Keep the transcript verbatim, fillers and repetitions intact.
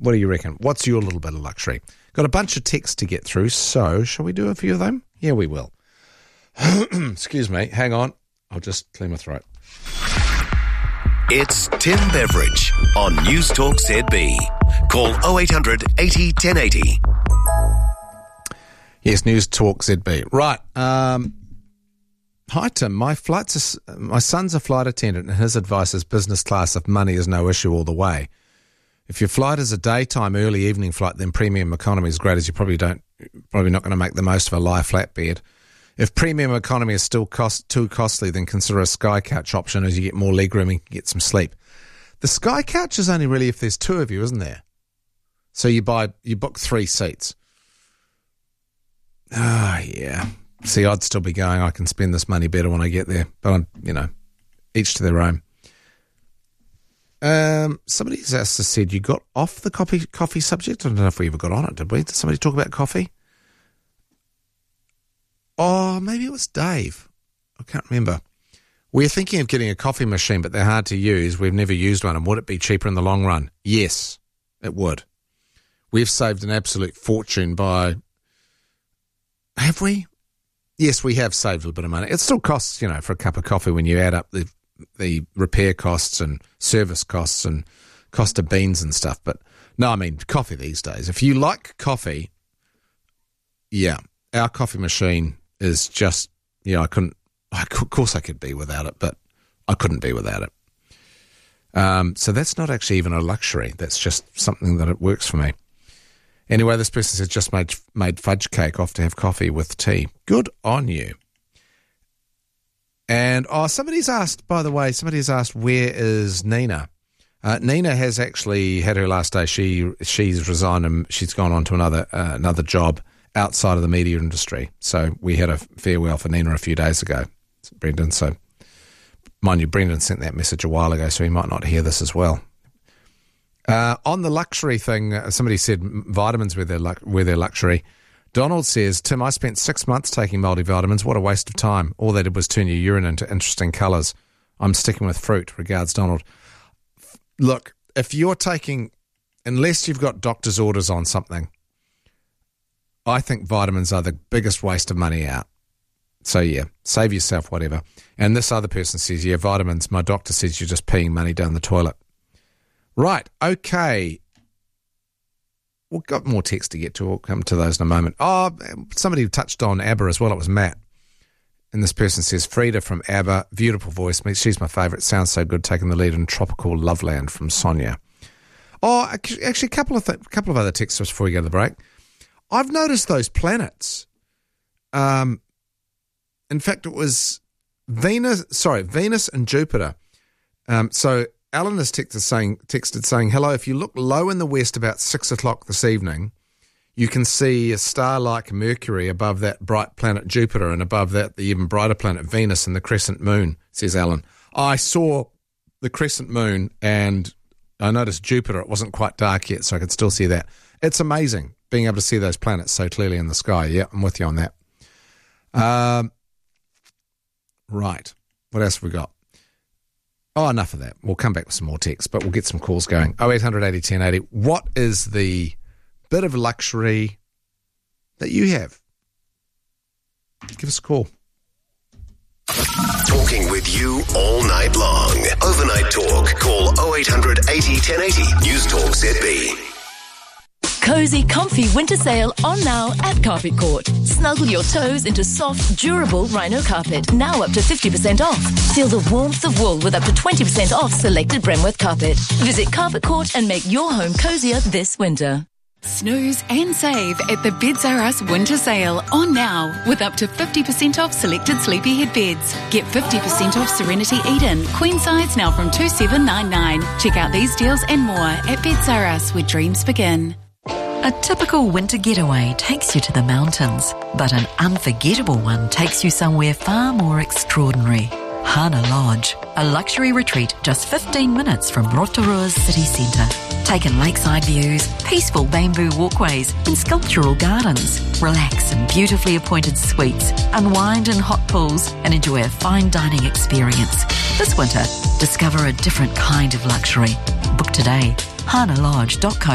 What do you reckon? What's your little bit of luxury? Got a bunch of texts to get through, so shall we do a few of them? Yeah, we will. Excuse me. Hang on. I'll just clear my throat. It's Tim Beveridge on News Talk Z B. Call oh eight hundred eighty ten eighty. Yes, News Talk Z B. Right. Um, hi, Tim. My flight's a, my son's a flight attendant, and his advice is business class if money is no issue all the way. If your flight is a daytime, early evening flight, then premium economy is great, as you probably don't, probably not going to make the most of a lie flat bed. If premium economy is still cost too costly, then consider a Sky Couch option as you get more legroom and get some sleep. The Sky Couch is only really if there's two of you, isn't there? So you buy, you book three seats. Ah, oh, yeah. See, I'd still be going, I can spend this money better when I get there. But, I'm, you know, each to their own. Um, somebody's asked us, said, you got off the coffee, coffee subject? I don't know if we ever got on it, did we? Did somebody talk about coffee? Oh, maybe it was Dave. I can't remember. We're thinking of getting a coffee machine, but they're hard to use. We've never used one. And would it be cheaper in the long run? Yes, it would. We've saved an absolute fortune by... Have we? Yes, we have saved a little bit of money. It still costs, you know, for a cup of coffee when you add up the the repair costs and service costs and cost of beans and stuff. But no, I mean, coffee these days. If you like coffee, yeah, our coffee machine is just, you know, I couldn't, of course I could be without it, but I couldn't be without it. Um, so that's not actually even a luxury. That's just something that it works for me. Anyway, this person says just made made fudge cake off to have coffee with tea. Good on you. And, oh, somebody's asked, by the way, somebody's asked, where is Nina? Uh, Nina has actually had her last day. She She's resigned and she's gone on to another uh, another job outside of the media industry. So we had a farewell for Nina a few days ago, Brendan. So, mind you, Brendan sent that message a while ago, so he might not hear this as well. Uh, on the luxury thing, uh, somebody said vitamins were their, lu- were their luxury. Donald says, Tim, I spent six months taking multivitamins. What a waste of time. All they did was turn your urine into interesting colours. I'm sticking with fruit. Regards, Donald. Look, if you're taking, unless you've got doctor's orders on something, I think vitamins are the biggest waste of money out. So, yeah, save yourself whatever. And this other person says, yeah, vitamins. My doctor says you're just peeing money down the toilet. Right, okay. We've got more text to get to. We'll come to those in a moment. Oh, somebody touched on ABBA as well. It was Matt. And this person says, Frida from ABBA, beautiful voice. She's my favourite. Sounds so good, taking the lead in Tropical Loveland from Sonia. Oh, actually, a couple of th- couple of other texts just before we go to the break. I've noticed those planets. Um, in fact, it was Venus, sorry, Venus and Jupiter. Um, so Alan has texted saying, texted saying, hello, if you look low in the west about six o'clock this evening, you can see a star like Mercury above that bright planet Jupiter and above that the even brighter planet Venus and the crescent moon, says Alan. I saw the crescent moon and I noticed Jupiter. It wasn't quite dark yet, so I could still see that. It's amazing being able to see those planets so clearly in the sky. Yeah, I'm with you on that. Um, right. What else have we got? Oh, enough of that. We'll come back with some more text, but we'll get some calls going. oh eight hundred eighty ten eighty. What is the bit of luxury that you have? Give us a call. Talking with you all night long. Overnight talk. Call oh eight hundred eighty ten eighty. News Talk Z B. Cozy, comfy winter sale on now at Carpet Court. Snuggle your toes into soft, durable rhino carpet. Now up to fifty percent off. Feel the warmth of wool with up to twenty percent off selected Bremworth carpet. Visit Carpet Court and make your home cozier this winter. Snooze and save at the Beds R Us winter sale on now with up to fifty percent off selected sleepyhead beds. Get fifty percent off Serenity Eden, queen size now from two thousand seven hundred ninety-nine dollars. Check out these deals and more at Beds R Us where dreams begin. A typical winter getaway takes you to the mountains, but an unforgettable one takes you somewhere far more extraordinary. Hana Lodge, a luxury retreat just fifteen minutes from Rotorua's city centre. Take in lakeside views, peaceful bamboo walkways and sculptural gardens. Relax in beautifully appointed suites, unwind in hot pools and enjoy a fine dining experience. This winter, discover a different kind of luxury. Book today, hana lodge dot co.